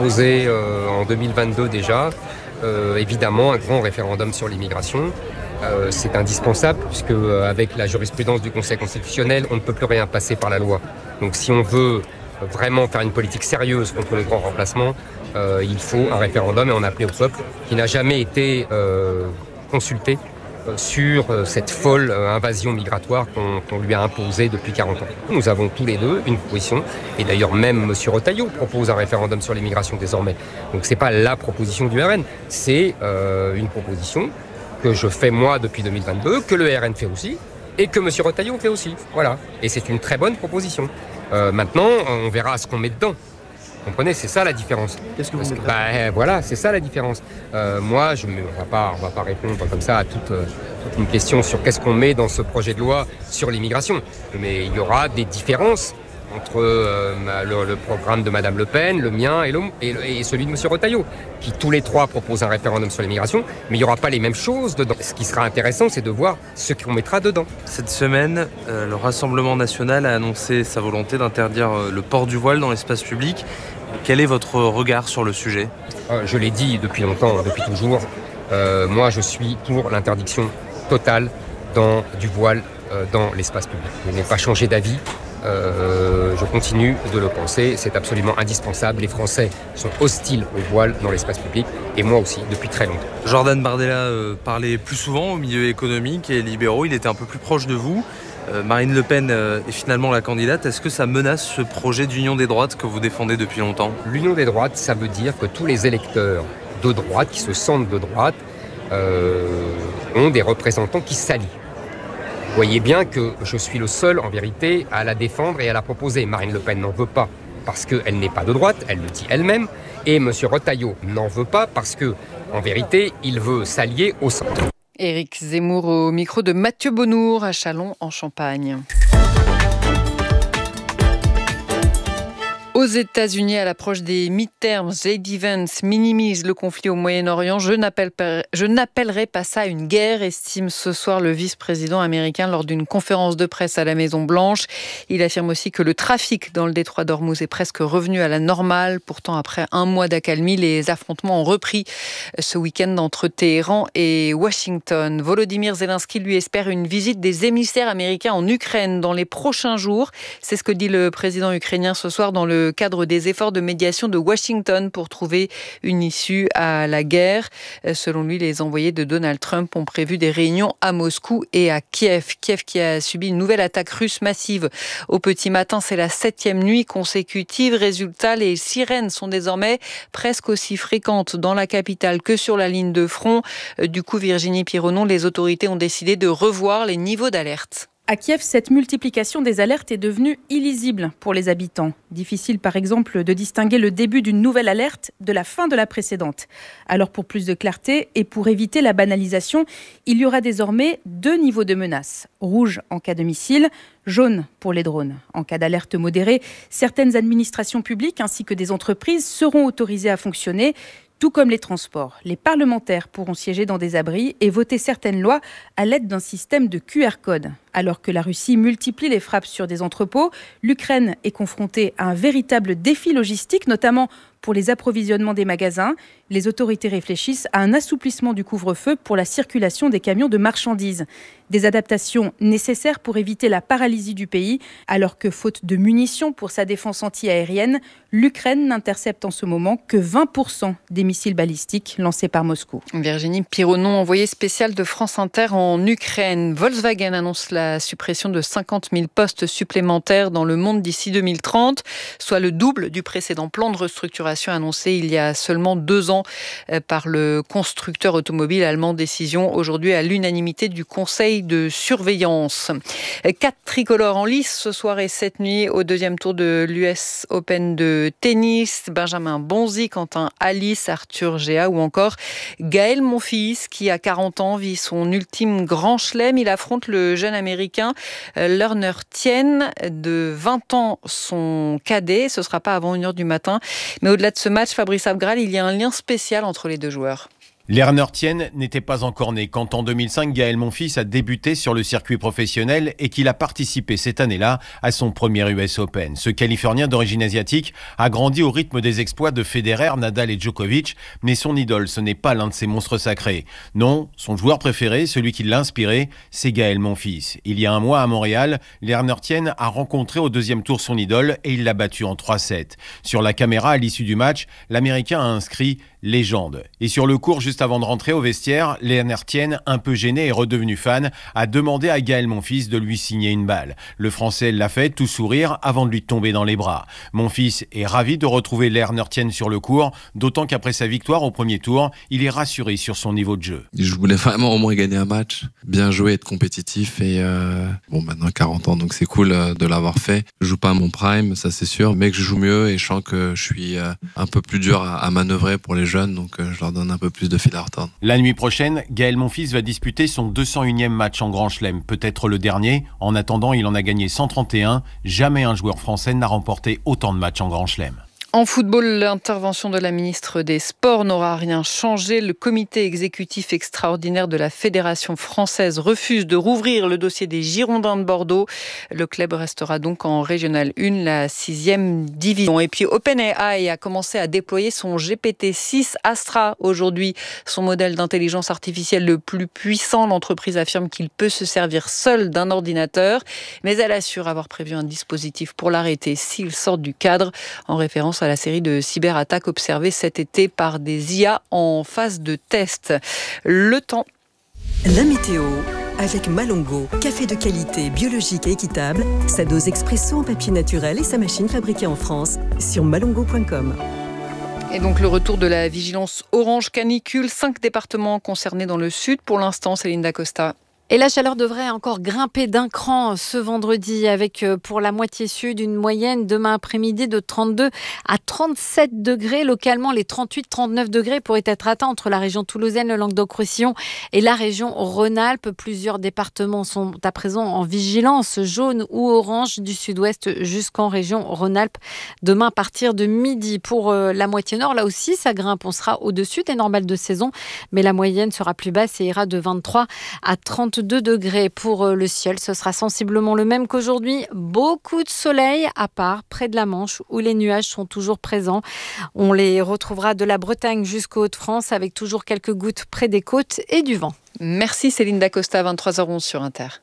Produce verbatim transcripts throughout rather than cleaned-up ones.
proposé euh, en deux mille vingt-deux déjà, euh, évidemment, un grand référendum sur l'immigration. Euh, c'est indispensable puisque euh, avec la jurisprudence du Conseil constitutionnel, on ne peut plus rien passer par la loi. Donc si on veut vraiment faire une politique sérieuse contre les grands remplacements, euh, il faut un référendum et en appeler au peuple qui n'a jamais été euh, consulté euh, sur euh, cette folle euh, invasion migratoire qu'on, qu'on lui a imposée depuis quarante ans. Nous avons tous les deux une proposition, et d'ailleurs même M. Retailleau propose un référendum sur l'immigration désormais. Donc c'est pas la proposition du R N, c'est euh, une proposition que je fais moi depuis deux mille vingt-deux, que le R N fait aussi, et que M. Retailleau fait aussi. Voilà. Et c'est une très bonne proposition. Euh, maintenant, on verra ce qu'on met dedans. Vous comprenez, c'est ça la différence. Qu'est-ce que vous Parce mettrez ? que, bah, voilà, c'est ça la différence. Euh, moi, je ne va pas, on va pas répondre comme ça à toute, euh, toute une question sur qu'est-ce qu'on met dans ce projet de loi sur l'immigration. Mais il y aura des différences entre euh, le, le programme de Mme Le Pen, le mien et, le, et, et celui de M. Retailleau, qui tous les trois proposent un référendum sur l'immigration, mais il n'y aura pas les mêmes choses dedans. Ce qui sera intéressant, c'est de voir ce qu'on mettra dedans. Cette semaine, euh, le Rassemblement national a annoncé sa volonté d'interdire euh, le port du voile dans l'espace public. Quel est votre regard sur le sujet ? euh, Je l'ai dit depuis longtemps, depuis toujours. Euh, moi, je suis pour l'interdiction totale dans, du voile euh, dans l'espace public. Je n'ai pas changé d'avis. Euh, je continue de le penser, c'est absolument indispensable. Les Français sont hostiles au voile dans l'espace public, et moi aussi, depuis très longtemps. Jordan Bardella euh, parlait plus souvent au milieu économique et libéraux, il était un peu plus proche de vous. Euh, Marine Le Pen euh, est finalement la candidate. Est-ce que ça menace ce projet d'union des droites que vous défendez depuis longtemps ? L'union des droites, ça veut dire que tous les électeurs de droite, qui se sentent de droite, euh, ont des représentants qui s'allient. Vous voyez bien que je suis le seul, en vérité, à la défendre et à la proposer. Marine Le Pen n'en veut pas parce qu'elle n'est pas de droite, elle le dit elle-même. Et M. Retailleau n'en veut pas parce que, en vérité, il veut s'allier au centre. Éric Zemmour au micro de Mathieu Bonnour à Châlons en Champagne. Aux États-Unis, à l'approche des midterms, J D Vance minimise le conflit au Moyen-Orient. Je n'appelle pas, je n'appellerai pas ça une guerre, estime ce soir le vice-président américain lors d'une conférence de presse à la Maison-Blanche. Il affirme aussi que le trafic dans le détroit d'Ormuz est presque revenu à la normale. Pourtant, après un mois d'accalmie, les affrontements ont repris ce week-end entre Téhéran et Washington. Volodymyr Zelensky lui espère une visite des émissaires américains en Ukraine dans les prochains jours. C'est ce que dit le président ukrainien ce soir dans le cadre des efforts de médiation de Washington pour trouver une issue à la guerre. Selon lui, les envoyés de Donald Trump ont prévu des réunions à Moscou et à Kiev. Kiev qui a subi une nouvelle attaque russe massive au petit matin. C'est la septième nuit consécutive. Résultat, les sirènes sont désormais presque aussi fréquentes dans la capitale que sur la ligne de front. Du coup, Virginie Pironon, les autorités ont décidé de revoir les niveaux d'alerte. À Kiev, cette multiplication des alertes est devenue illisible pour les habitants. Difficile par exemple de distinguer le début d'une nouvelle alerte de la fin de la précédente. Alors pour plus de clarté et pour éviter la banalisation, il y aura désormais deux niveaux de menace. Rouge en cas de missile, jaune pour les drones. En cas d'alerte modérée, certaines administrations publiques ainsi que des entreprises seront autorisées à fonctionner. Tout comme les transports, les parlementaires pourront siéger dans des abris et voter certaines lois à l'aide d'un système de Q R code. Alors que la Russie multiplie les frappes sur des entrepôts, l'Ukraine est confrontée à un véritable défi logistique, notamment pour les approvisionnements des magasins. Les autorités réfléchissent à un assouplissement du couvre-feu pour la circulation des camions de marchandises. Des adaptations nécessaires pour éviter la paralysie du pays, alors que faute de munitions pour sa défense anti-aérienne, l'Ukraine n'intercepte en ce moment que vingt pour cent des missiles balistiques lancés par Moscou. Virginie Pironon, envoyée spéciale de France Inter en Ukraine. Volkswagen annonce la suppression de cinquante mille postes supplémentaires dans le monde d'ici deux mille trente, soit le double du précédent plan de restructuration annoncé il y a seulement deux ans par le constructeur automobile allemand. Décision aujourd'hui à l'unanimité du Conseil de surveillance. Quatre tricolores en lice ce soir et cette nuit au deuxième tour de l'U S Open de tennis. Benjamin Bonzi, Quentin Alice, Arthur Géa ou encore Gaël Monfils qui à quarante ans vit son ultime grand chelem. Il affronte le jeune américain Lerner Tien de vingt ans, son cadet. Ce ne sera pas avant une heure du matin. Mais au-delà de ce match, Fabrice Abgral, il y a un lien spécial entre les deux joueurs. Lerner-Thienne n'était pas encore né quand en deux mille cinq, Gaël Monfils a débuté sur le circuit professionnel et qu'il a participé cette année-là à son premier U S Open. Ce Californien d'origine asiatique a grandi au rythme des exploits de Federer, Nadal et Djokovic, mais son idole, ce n'est pas l'un de ses monstres sacrés. Non, son joueur préféré, celui qui l'a inspiré, c'est Gaël Monfils. Il y a un mois à Montréal, Lerner-Thienne a rencontré au deuxième tour son idole et il l'a battu en trois sept. Sur la caméra, à l'issue du match, l'Américain a inscrit « Légende ». Et sur le court, juste avant de rentrer au vestiaire, Lerner-Thienne, un peu gêné et redevenu fan, a demandé à Gaël Monfils de lui signer une balle. Le Français l'a fait, tout sourire, avant de lui tomber dans les bras. Monfils est ravi de retrouver Lerner-Thienne sur le court, d'autant qu'après sa victoire au premier tour, il est rassuré sur son niveau de jeu. Je voulais vraiment au moins gagner un match, bien jouer, être compétitif et euh, bon, maintenant quarante ans, donc c'est cool euh, de l'avoir fait. Je joue pas à mon prime, ça c'est sûr, mais que je joue mieux et je sens que je suis euh, un peu plus dur à, à manœuvrer pour les jeunes, donc euh, je leur donne un peu plus de fil à retordre. La nuit prochaine, Gaël Monfils va disputer son deux cent unième match en Grand Chelem, peut-être le dernier. En attendant, il en a gagné cent trente et un. Jamais un joueur français n'a remporté autant de matchs en Grand Chelem. En football, l'intervention de la ministre des Sports n'aura rien changé. Le comité exécutif extraordinaire de la Fédération française refuse de rouvrir le dossier des Girondins de Bordeaux. Le club restera donc en Régional un, la sixième division. Et puis OpenAI a commencé à déployer son G P T six Astra aujourd'hui. Son modèle d'intelligence artificielle le plus puissant. L'entreprise affirme qu'il peut se servir seul d'un ordinateur. Mais elle assure avoir prévu un dispositif pour l'arrêter s'il sort du cadre, en référence à la série de cyberattaques observées cet été par des I A en phase de test. Le temps. La météo avec Malongo, café de qualité biologique et équitable, sa dose expresso en papier naturel et sa machine fabriquée en France sur malongo point com. Et donc le retour de la vigilance orange canicule, cinq départements concernés dans le sud pour l'instant, Céline Dacosta. Et la chaleur devrait encore grimper d'un cran ce vendredi avec pour la moitié sud une moyenne demain après-midi de trente-deux à trente-sept degrés. Localement, les trente-huit à trente-neuf degrés pourraient être atteints entre la région toulousaine, le Languedoc-Roussillon et la région Rhône-Alpes. Plusieurs départements sont à présent en vigilance jaune ou orange du sud-ouest jusqu'en région Rhône-Alpes. Demain à partir de midi pour la moitié nord, là aussi ça grimpe. On sera au-dessus des normales de saison, mais la moyenne sera plus basse et ira de vingt-trois à trente-deux degrés pour le ciel. Ce sera sensiblement le même qu'aujourd'hui. Beaucoup de soleil, à part près de la Manche où les nuages sont toujours présents. On les retrouvera de la Bretagne jusqu'aux Hauts-de-France avec toujours quelques gouttes près des côtes et du vent. Merci Céline Dacosta, vingt-trois heures onze sur Inter.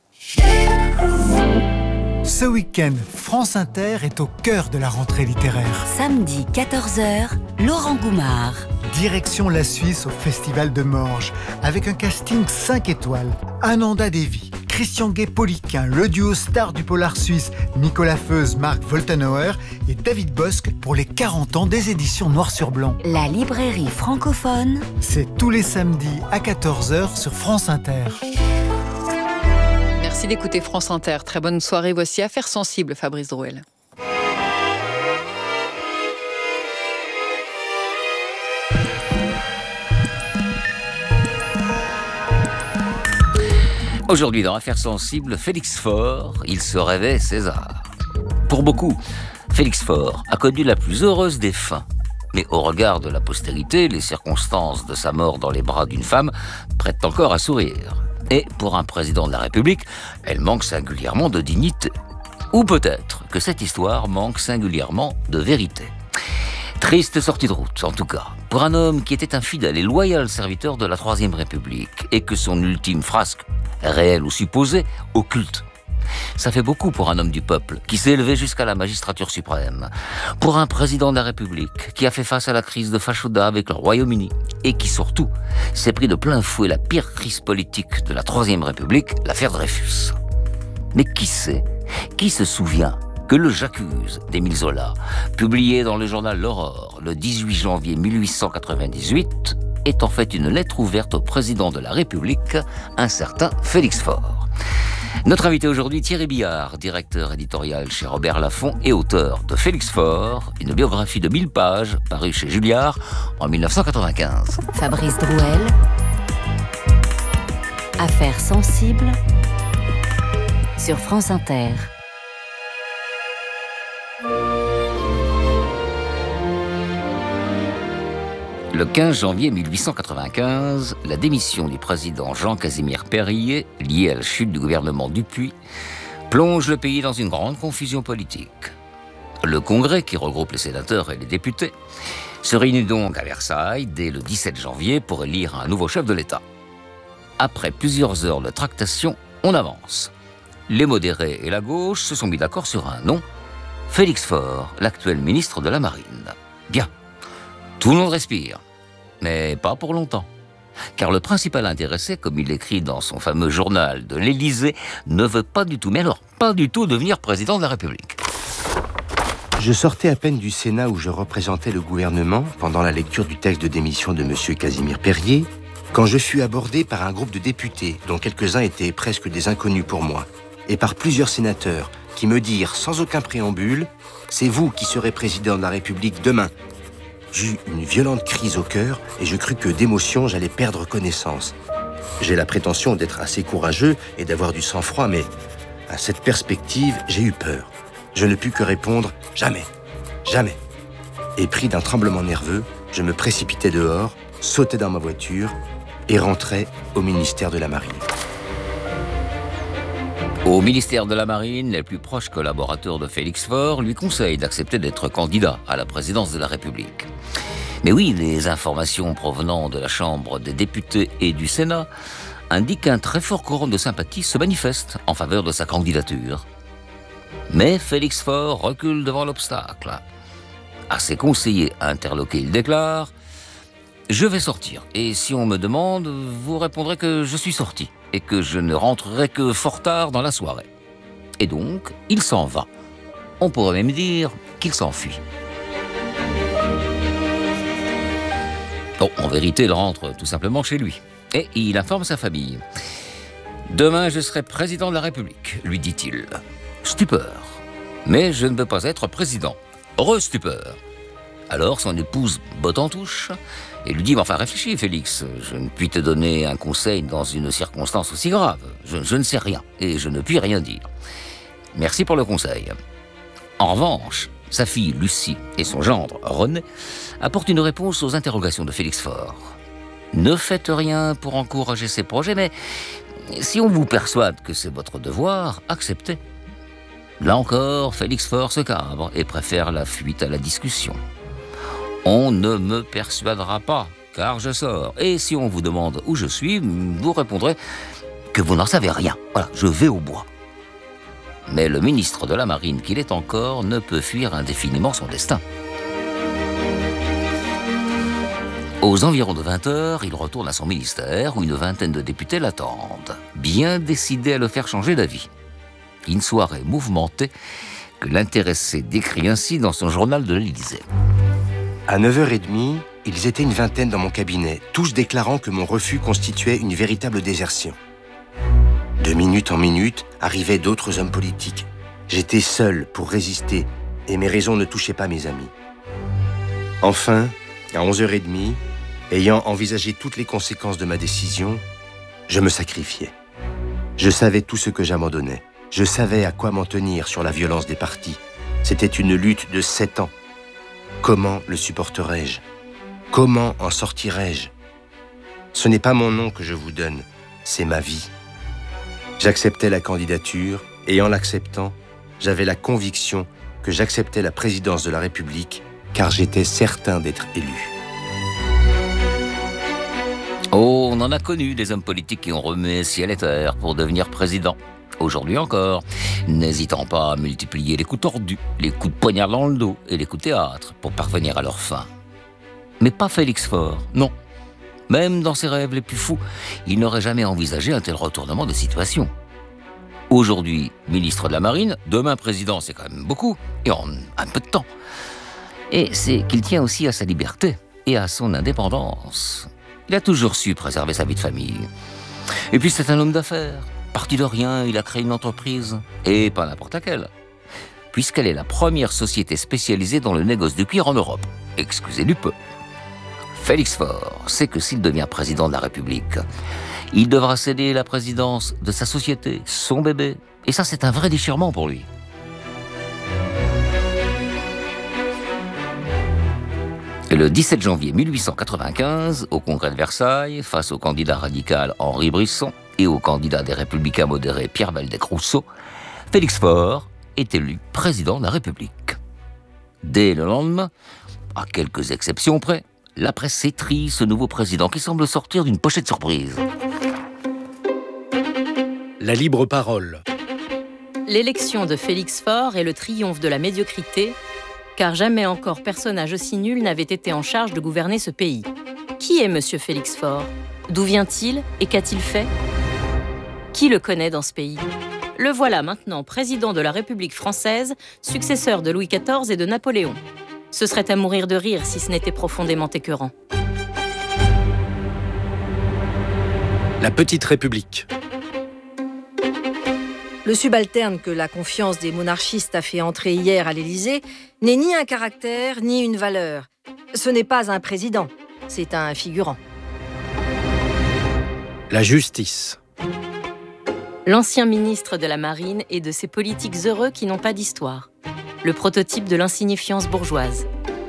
Ce week-end, France Inter est au cœur de la rentrée littéraire. Samedi quatorze heures, Laurent Goumard. Direction la Suisse au Festival de Morges, avec un casting cinq étoiles. Ananda Devi, Christian Gay-Poliquin, le duo star du polar suisse Nicolas Feuze, Marc Woltenauer et David Bosque pour les quarante ans des éditions Noir sur Blanc. La librairie francophone. C'est tous les samedis à quatorze heures sur France Inter. Merci d'écouter France Inter. Très bonne soirée. Voici Affaires sensibles, Fabrice Drouel. Aujourd'hui, dans Affaires sensibles, Félix Faure, il se rêvait César. Pour beaucoup, Félix Faure a connu la plus heureuse des fins. Mais au regard de la postérité, les circonstances de sa mort dans les bras d'une femme prêtent encore à sourire. Et pour un président de la République, elle manque singulièrement de dignité. Ou peut-être que cette histoire manque singulièrement de vérité. Triste sortie de route, en tout cas, pour un homme qui était un fidèle et loyal serviteur de la Troisième République et que son ultime frasque, réelle ou supposée, occulte. Ça fait beaucoup pour un homme du peuple qui s'est élevé jusqu'à la magistrature suprême. Pour un président de la République qui a fait face à la crise de Fachoda avec le Royaume-Uni et qui surtout s'est pris de plein fouet la pire crise politique de la Troisième République, l'affaire Dreyfus. Mais qui sait, qui se souvient que le J'accuse d'Émile Zola, publié dans le journal L'Aurore le dix-huit janvier mille huit cent quatre-vingt-dix-huit, est en fait une lettre ouverte au président de la République, un certain Félix Faure. Notre invité aujourd'hui, Thierry Billard, directeur éditorial chez Robert Laffont et auteur de Félix Faure, une biographie de mille pages parue chez Julliard en mille neuf cent quatre-vingt-quinze. Fabrice Drouel. Affaires sensibles sur France Inter. Le quinze janvier mille huit cent quatre-vingt-quinze, la démission du président Jean-Casimir Périer, liée à la chute du gouvernement Dupuy, plonge le pays dans une grande confusion politique. Le Congrès, qui regroupe les sénateurs et les députés, se réunit donc à Versailles dès le dix-sept janvier pour élire un nouveau chef de l'État. Après plusieurs heures de tractation, on avance. Les modérés et la gauche se sont mis d'accord sur un nom, Félix Faure, l'actuel ministre de la Marine. Bien. Tout le monde respire, mais pas pour longtemps. Car le principal intéressé, comme il l'écrit dans son fameux journal de l'Élysée, ne veut pas du tout, mais alors pas du tout devenir président de la République. Je sortais à peine du Sénat où je représentais le gouvernement pendant la lecture du texte de démission de M. Casimir Périer, quand je fus abordé par un groupe de députés, dont quelques-uns étaient presque des inconnus pour moi, et par plusieurs sénateurs qui me dirent sans aucun préambule « C'est vous qui serez président de la République demain ». J'eus une violente crise au cœur et je crus que d'émotion, j'allais perdre connaissance. J'ai la prétention d'être assez courageux et d'avoir du sang-froid, mais à cette perspective, j'ai eu peur. Je ne pus que répondre « Jamais, jamais ». Et pris d'un tremblement nerveux, je me précipitai dehors, sautai dans ma voiture et rentrai au ministère de la Marine. Au ministère de la Marine, les plus proches collaborateurs de Félix Faure lui conseillent d'accepter d'être candidat à la présidence de la République. Mais oui, les informations provenant de la Chambre des députés et du Sénat indiquent qu'un très fort courant de sympathie se manifeste en faveur de sa candidature. Mais Félix Faure recule devant l'obstacle. À ses conseillers interloqués, il déclare « Je vais sortir, et si on me demande, vous répondrez que je suis sorti et que je ne rentrerai que fort tard dans la soirée. » Et donc, il s'en va. On pourrait même dire qu'il s'enfuit. Bon, en vérité, il rentre tout simplement chez lui. Et il informe sa famille. « Demain, je serai président de la République, lui dit-il. Stupeur. Mais je ne veux pas être président. Re-stupeur. Alors son épouse botte en touche et lui dit « Mais enfin, réfléchis, Félix, je ne puis te donner un conseil dans une circonstance aussi grave. Je, je ne sais rien et je ne puis rien dire. Merci pour le conseil. » En revanche, sa fille Lucie et son gendre René apportent une réponse aux interrogations de Félix Faure. Ne faites rien pour encourager ses projets, mais si on vous persuade que c'est votre devoir, acceptez. Là encore, Félix Faure se cabre et préfère la fuite à la discussion. On ne me persuadera pas, car je sors. Et si on vous demande où je suis, vous répondrez que vous n'en savez rien. Voilà, je vais au bois. Mais le ministre de la Marine qu'il est encore ne peut fuir indéfiniment son destin. Aux environs de vingt heures, il retourne à son ministère où une vingtaine de députés l'attendent, bien décidés à le faire changer d'avis. Une soirée mouvementée que l'intéressé décrit ainsi dans son journal de l'Élysée. À neuf heures trente, ils étaient une vingtaine dans mon cabinet, tous déclarant que mon refus constituait une véritable désertion. De minute en minute, arrivaient d'autres hommes politiques. J'étais seul pour résister et mes raisons ne touchaient pas mes amis. Enfin, à onze heures trente, ayant envisagé toutes les conséquences de ma décision, je me sacrifiais. Je savais tout ce que j'abandonnais. Je savais à quoi m'en tenir sur la violence des partis. C'était une lutte de sept ans. Comment le supporterais-je? Comment en sortirais-je? Ce n'est pas mon nom que je vous donne, c'est ma vie. J'acceptais la candidature et en l'acceptant, j'avais la conviction que j'acceptais la présidence de la République car j'étais certain d'être élu. Oh, on en a connu des hommes politiques qui ont remué ciel et terre pour devenir président. Aujourd'hui encore, n'hésitant pas à multiplier les coups tordus, les coups de poignard dans le dos et les coups de théâtre pour parvenir à leur fin. Mais pas Félix Faure, non. Même dans ses rêves les plus fous, il n'aurait jamais envisagé un tel retournement de situation. Aujourd'hui, ministre de la Marine, demain président, c'est quand même beaucoup, et en un peu de temps. Et c'est qu'il tient aussi à sa liberté et à son indépendance. Il a toujours su préserver sa vie de famille. Et puis c'est un homme d'affaires. Parti de rien, il a créé une entreprise, et pas n'importe laquelle, puisqu'elle est la première société spécialisée dans le négoce du cuir en Europe. Excusez du peu. Félix Faure sait que s'il devient président de la République, il devra céder la présidence de sa société, son bébé, et ça c'est un vrai déchirement pour lui. Et le dix-sept janvier mille huit cent quatre-vingt-quinze, au congrès de Versailles, face au candidat radical Henri Brisson et au candidat des Républicains modérés Pierre Waldeck-Rousseau, Félix Faure est élu président de la République. Dès le lendemain, à quelques exceptions près, la presse s'étrie ce nouveau président qui semble sortir d'une pochette surprise. La libre parole. L'élection de Félix Faure est le triomphe de la médiocrité, car jamais encore personnage aussi nul n'avait été en charge de gouverner ce pays. Qui est Monsieur Félix Faure ? D'où vient-il et qu'a-t-il fait ? Qui le connaît dans ce pays ? Le voilà maintenant président de la République française, successeur de Louis quatorze et de Napoléon. Ce serait à mourir de rire si ce n'était profondément écœurant. La petite République. Le subalterne que la confiance des monarchistes a fait entrer hier à l'Élysée n'est ni un caractère, ni une valeur. Ce n'est pas un président, c'est un figurant. La justice. L'ancien ministre de la Marine et de ces politiques heureux qui n'ont pas d'histoire. Le prototype de l'insignifiance bourgeoise.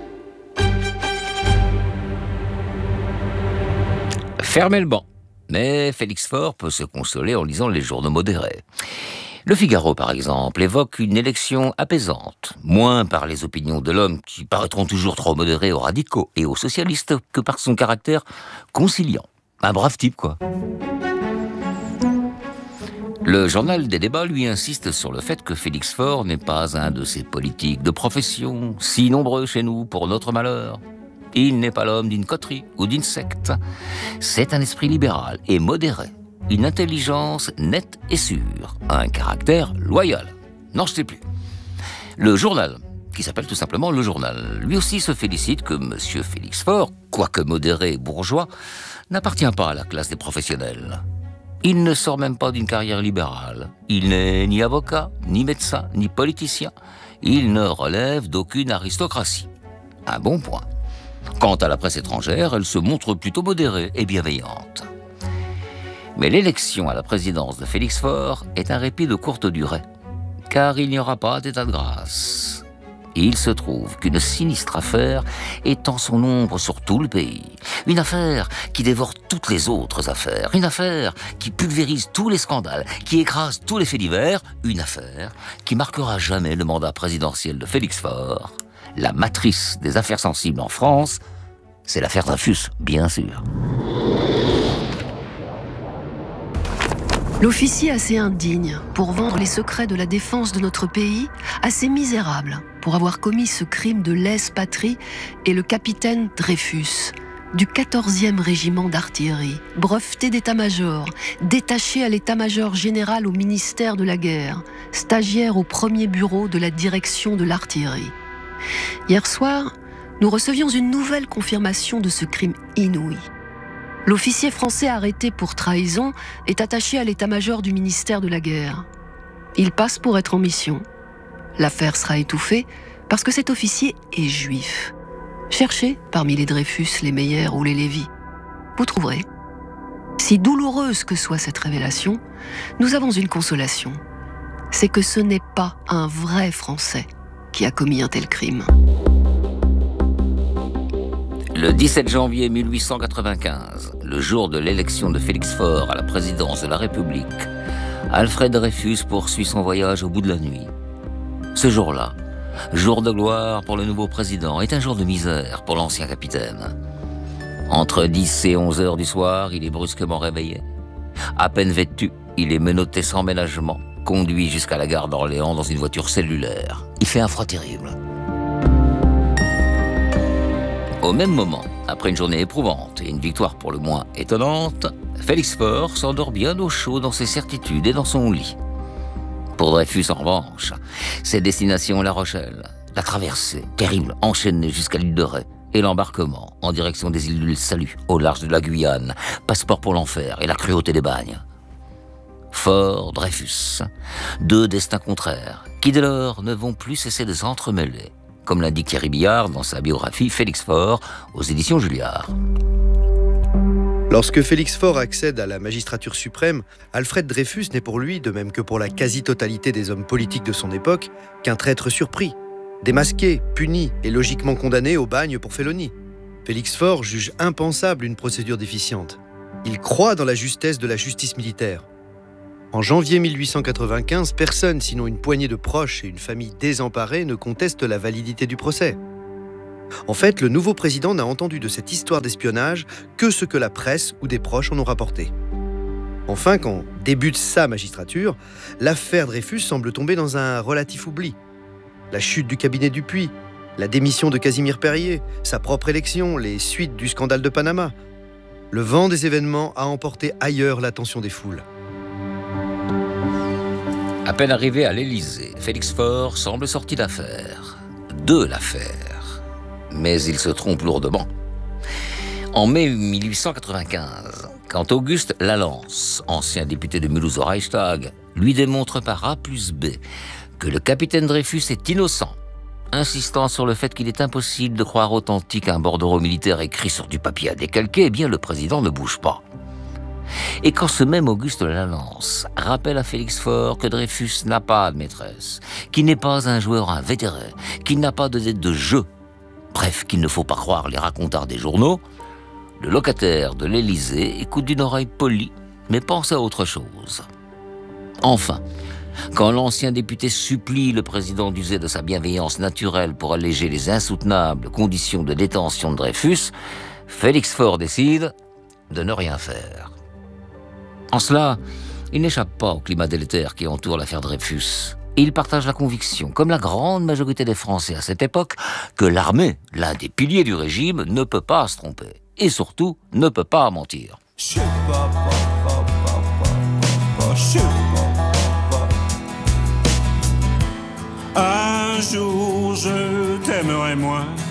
Fermez le banc. Mais Félix Faure peut se consoler en lisant les journaux modérés. Le Figaro, par exemple, évoque une élection apaisante, moins par les opinions de l'homme qui paraîtront toujours trop modérés aux radicaux et aux socialistes que par son caractère conciliant. Un brave type, quoi. Le journal des débats, lui, insiste sur le fait que Félix Faure n'est pas un de ces politiques de profession, si nombreux chez nous pour notre malheur. Il n'est pas l'homme d'une coterie ou d'une secte. C'est un esprit libéral et modéré, une intelligence nette et sûre, un caractère loyal. Non, je sais plus. Le journal, qui s'appelle tout simplement Le Journal, lui aussi se félicite que M. Félix Faure, quoique modéré et bourgeois, n'appartient pas à la classe des professionnels. Il ne sort même pas d'une carrière libérale. Il n'est ni avocat, ni médecin, ni politicien. Il ne relève d'aucune aristocratie. Un bon point. Quant à la presse étrangère, elle se montre plutôt modérée et bienveillante. Mais l'élection à la présidence de Félix Faure est un répit de courte durée, car il n'y aura pas d'état de grâce. Il se trouve qu'une sinistre affaire étend son ombre sur tout le pays. Une affaire qui dévore toutes les autres affaires. Une affaire qui pulvérise tous les scandales, qui écrase tous les faits divers. Une affaire qui marquera jamais le mandat présidentiel de Félix Faure. La matrice des affaires sensibles en France, c'est l'affaire Dreyfus, bien sûr. L'officier assez indigne pour vendre les secrets de la défense de notre pays, assez misérable pour avoir commis ce crime de lèse-patrie, est le capitaine Dreyfus, du quatorzième régiment d'artillerie, breveté d'état-major, détaché à l'état-major général au ministère de la guerre, stagiaire au premier bureau de la direction de l'artillerie. Hier soir, nous recevions une nouvelle confirmation de ce crime inouï. L'officier français arrêté pour trahison est attaché à l'état-major du ministère de la guerre. Il passe pour être en mission. L'affaire sera étouffée parce que cet officier est juif. Cherchez parmi les Dreyfus, les Meyer ou les Lévy. Vous trouverez. Si douloureuse que soit cette révélation, nous avons une consolation. C'est que ce n'est pas un vrai Français qui a commis un tel crime. Le dix-sept janvier mille huit cent quatre-vingt-quinze, le jour de l'élection de Félix Faure à la présidence de la République, Alfred Dreyfus poursuit son voyage au bout de la nuit. Ce jour-là, jour de gloire pour le nouveau président, est un jour de misère pour l'ancien capitaine. Entre dix et onze heures du soir, il est brusquement réveillé. À peine vêtu, il est menotté sans ménagement, conduit jusqu'à la gare d'Orléans dans une voiture cellulaire. Il fait un froid terrible. Au même moment, après une journée éprouvante et une victoire pour le moins étonnante, Félix Faure s'endort bien au chaud dans ses certitudes et dans son lit. Pour Dreyfus, en revanche, c'est destination La Rochelle, la traversée terrible enchaînée jusqu'à l'île de Ré et l'embarquement en direction des îles du Salut, au large de la Guyane, passeport pour l'enfer et la cruauté des bagnes. Faure, Dreyfus, deux destins contraires, qui dès lors ne vont plus cesser de s'entremêler, comme l'indique Thierry Billard dans sa biographie Félix Faure aux éditions Julliard. Lorsque Félix Faure accède à la magistrature suprême, Alfred Dreyfus n'est pour lui, de même que pour la quasi-totalité des hommes politiques de son époque, qu'un traître surpris, démasqué, puni et logiquement condamné au bagne pour félonie. Félix Faure juge impensable une procédure déficiente. Il croit dans la justesse de la justice militaire. En janvier mille huit cent quatre-vingt-quinze, personne, sinon une poignée de proches et une famille désemparée, ne conteste la validité du procès. En fait, le nouveau président n'a entendu de cette histoire d'espionnage que ce que la presse ou des proches en ont rapporté. Enfin, quand débute sa magistrature, l'affaire Dreyfus semble tomber dans un relatif oubli. La chute du cabinet Dupuy, la démission de Casimir Perier, sa propre élection, les suites du scandale de Panama. Le vent des événements a emporté ailleurs l'attention des foules. À peine arrivé à l'Élysée, Félix Faure semble sorti d'affaire. De l'affaire. Mais il se trompe lourdement. En mai mille huit cent quatre-vingt-quinze, quand Auguste Lalance, ancien député de Mulhouse au Reichstag, lui démontre par A plus B que le capitaine Dreyfus est innocent, insistant sur le fait qu'il est impossible de croire authentique un bordereau militaire écrit sur du papier à décalquer, eh bien le président ne bouge pas. Et quand ce même Auguste Lalance rappelle à Félix Faure que Dreyfus n'a pas de maîtresse, qu'il n'est pas un joueur invétéré, qu'il n'a pas de dette de jeu, bref, qu'il ne faut pas croire les racontars des journaux, le locataire de l'Élysée écoute d'une oreille polie, mais pense à autre chose. Enfin, quand l'ancien député supplie le président d'user de sa bienveillance naturelle pour alléger les insoutenables conditions de détention de Dreyfus, Félix Faure décide de ne rien faire. En cela, il n'échappe pas au climat délétère qui entoure l'affaire Dreyfus. Il partage la conviction, comme la grande majorité des Français à cette époque, que l'armée, l'un des piliers du régime, ne peut pas se tromper. Et surtout, ne peut pas mentir. Un jour, je t'aimerai moins.